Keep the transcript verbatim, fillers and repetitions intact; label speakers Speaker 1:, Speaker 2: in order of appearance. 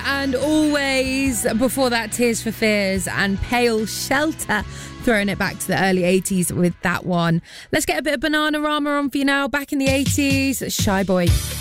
Speaker 1: and Always. Before that, Tears for Fears and Pale Shelter, throwing it back to the early eighties with that one. Let's get a bit of Bananarama on for you now. Back in the eighties, Shy Boy.